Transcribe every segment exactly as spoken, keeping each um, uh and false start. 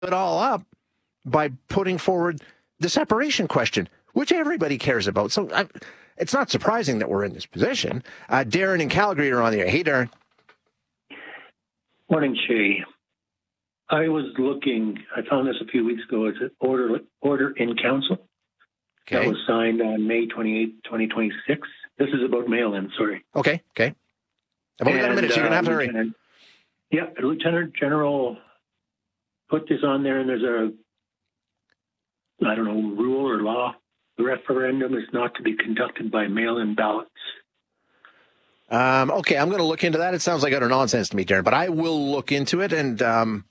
it all up by putting forward the separation question, which everybody cares about. So I, it's not surprising that we're in this position. Uh, Darren in Calgary are on the air. Hey, Darren. Morning, Shay. I was looking, I found this a few weeks ago. It's an order, order in council. Okay. That was signed on May twenty-eighth, twenty twenty-six. This is about mail-in, sorry. Okay, okay. I've only got a minute, so you're going to have to hurry. Lieutenant, yeah, Lieutenant General put this on there, and there's a, I don't know, rule or law. The referendum is not to be conducted by mail-in ballots. Um, okay, I'm going to look into that. It sounds like utter nonsense to me, Darren, but I will look into it, and um,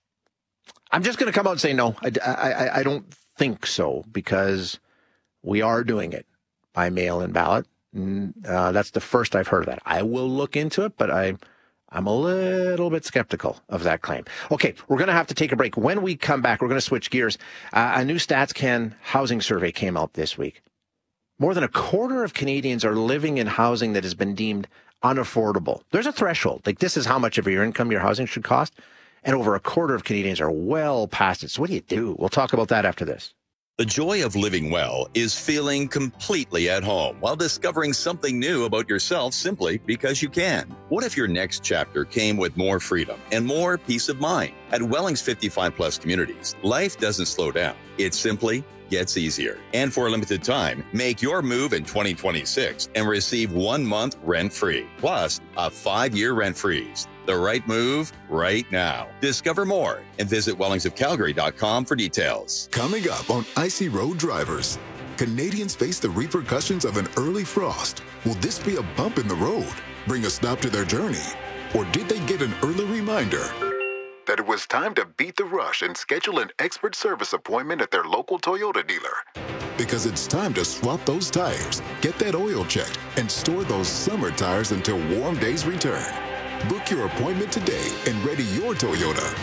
I'm just going to come out and say no. I, I, I don't think so, because we are doing it by mail-in ballot. Uh, that's the first I've heard of that. I will look into it, but I, I'm a little bit skeptical of that claim. Okay, we're going to have to take a break. When we come back, we're going to switch gears. Uh, a new StatsCan housing survey came out this week. More than a quarter of Canadians are living in housing that has been deemed unaffordable. There's a threshold. Like, this is how much of your income your housing should cost. And over a quarter of Canadians are well past it. So what do you do? We'll talk about that after this. The joy of living well is feeling completely at home while discovering something new about yourself simply because you can. What if your next chapter came with more freedom and more peace of mind? At Wellings fifty-five plus communities, life doesn't slow down. It simply gets easier. And for a limited time, make your move in twenty twenty-six and receive one month rent-free, plus a five-year rent freeze. The right move right now. Discover more and visit wellings of calgary dot com for details. Coming up on Icy Road Drivers, Canadians face the repercussions of an early frost. Will this be a bump in the road, bring a stop to their journey? Or did they get an early reminder that it was time to beat the rush and schedule an expert service appointment at their local Toyota dealer? Because it's time to swap those tires, get that oil checked, and store those summer tires until warm days return. Book your appointment today and ready your Toyota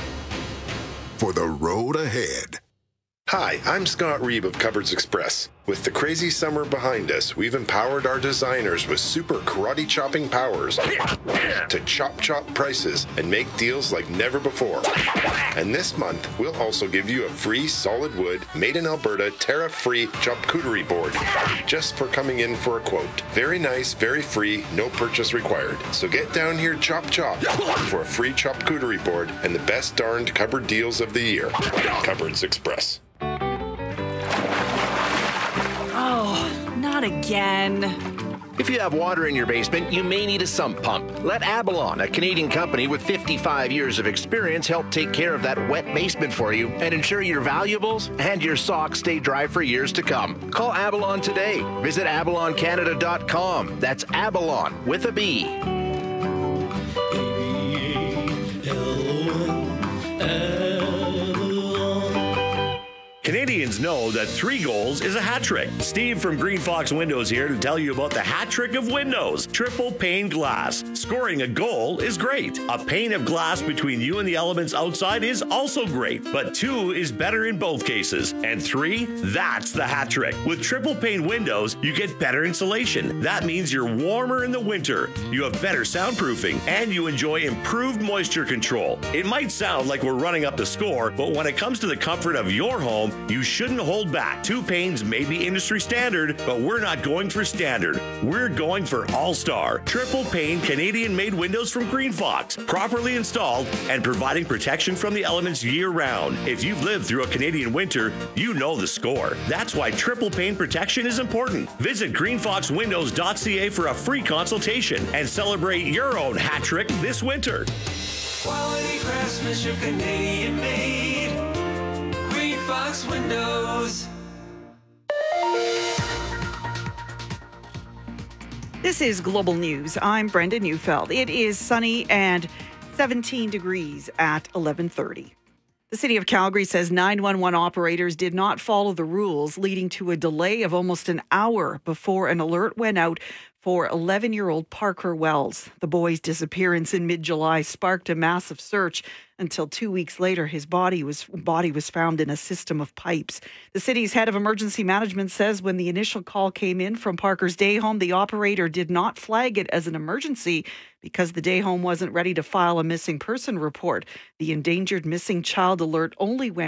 for the road ahead. Hi, I'm Scott Reeb of Cupboards Express. With the crazy summer behind us, we've empowered our designers with super karate chopping powers to chop chop prices and make deals like never before. And this month, we'll also give you a free solid wood, made in Alberta, tariff-free charcuterie board just for coming in for a quote. Very nice, very free, no purchase required. So get down here, chop chop, for a free charcuterie board and the best darned cupboard deals of the year. Cupboards Express. Oh, not again. If you have water in your basement, you may need a sump pump. Let Abalon, a Canadian company with fifty-five years of experience, help take care of that wet basement for you and ensure your valuables and your socks stay dry for years to come. Call Abalon today. Visit abalon canada dot com. That's Abalon with a B. Canadians know that three goals is a hat trick. Steve from Green Fox Windows here to tell you about the hat trick of windows. Triple pane glass. Scoring a goal is great. A pane of glass between you and the elements outside is also great, but two is better in both cases. And three, that's the hat trick. With triple pane windows, you get better insulation. That means you're warmer in the winter, you have better soundproofing, and you enjoy improved moisture control. It might sound like we're running up the score, but when it comes to the comfort of your home, you shouldn't hold back. Two panes may be industry standard, but we're not going for standard. We're going for all-star. Triple pane Canadian-made windows from Green Fox, properly installed and providing protection from the elements year-round. If you've lived through a Canadian winter, you know the score. That's why triple pane protection is important. Visit green fox windows dot c a for a free consultation and celebrate your own hat trick this winter. Quality craftsmanship, Canadian-made. Fox Windows. This is Global News. I'm Brenda Neufeld. It is sunny and seventeen degrees at eleven thirty. The City of Calgary says nine one one operators did not follow the rules, leading to a delay of almost an hour before an alert went out for eleven-year-old Parker Wells. The boy's disappearance in mid-July sparked a massive search until two weeks later his body was body was found in a system of pipes. The city's head of emergency management says when the initial call came in from Parker's day home, the operator did not flag it as an emergency Because the day home wasn't ready to file a missing person report, the endangered missing child alert only went